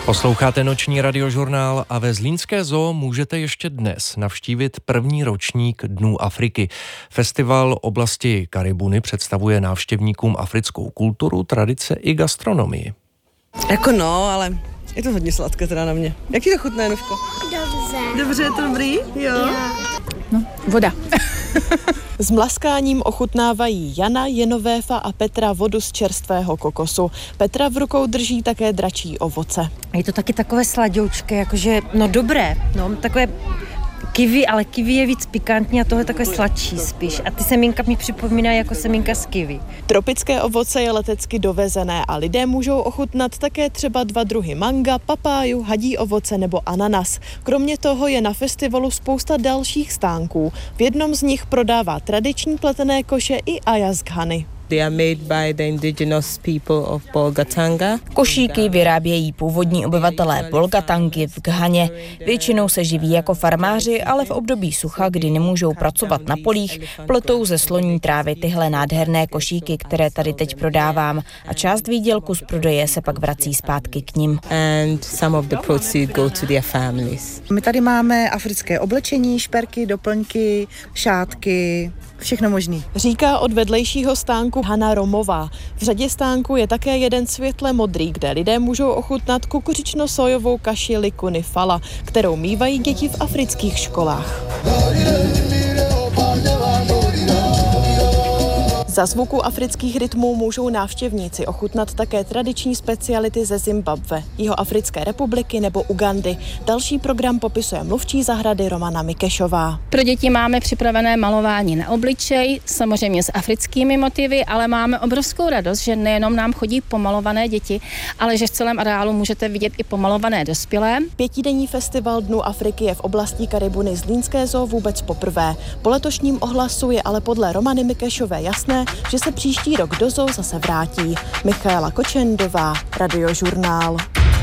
Posloucháte noční radiožurnál a ve Zlínské zoo můžete ještě dnes navštívit první ročník Dnů Afriky. Festival oblasti Karibuny představuje návštěvníkům africkou kulturu, tradice i gastronomii. Ale je to hodně sladké teda na mě. Jak ti to chutná, Januško? Dobře, je to dobrý? Jo. No, voda. S mlaskáním ochutnávají Jana, Jenovéfa a Petra vodu z čerstvého kokosu. Petra v rukou drží také dračí ovoce. Je to taky takové sladoučké, jakože, dobré, takové kiwi, ale kiwi je víc pikantní a tohle takové sladší spíš. A ty semínka mi připomínají jako semínka z kiwi. Tropické ovoce je letecky dovezené a lidé můžou ochutnat také třeba 2 druhy manga, papáju, hadí ovoce nebo ananas. Kromě toho je na festivalu spousta dalších stánků. V jednom z nich prodává tradiční pletené koše i Aya z Ghany. They are made by the indigenous people of Bolgatanga. Košíky vyrábějí původní obyvatelé Bolgatangy v Ghaně. Většinou se živí jako farmáři, ale v období sucha, kdy nemůžou pracovat na polích, pletou ze sloní trávy tyhle nádherné košíky, které tady teď prodávám. A část výdělku z prodeje se pak vrací zpátky k nim. And some of the proceeds go to their families. My tady máme africké oblečení, šperky, doplňky, šátky, všechno možný. Říká od vedlejšího stánku Hana Romová. V řadě stánků je také jeden světle modrý, kde lidé můžou ochutnat kukuřično-sojovou kaši likuni fala, kterou mívají děti v afrických školách. Za zvuku afrických rytmů můžou návštěvníci ochutnat také tradiční speciality ze Zimbabwe, Jihoafrické republiky nebo Ugandy. Další program popisuje mluvčí zahrady Romana Mikešová. Pro děti máme připravené malování na obličej, samozřejmě s africkými motivy, ale máme obrovskou radost, že nejenom nám chodí pomalované děti, ale že v celém areálu můžete vidět i pomalované dospělé. 5denní festival Dnů Afriky je v oblasti Karibuny Zlínské zoo vůbec poprvé. Po letošním ohlasu je ale podle Romany Mikešové jasné, že se příští rok do zoo zase vrátí. Michaela Kočendová, Radiožurnál.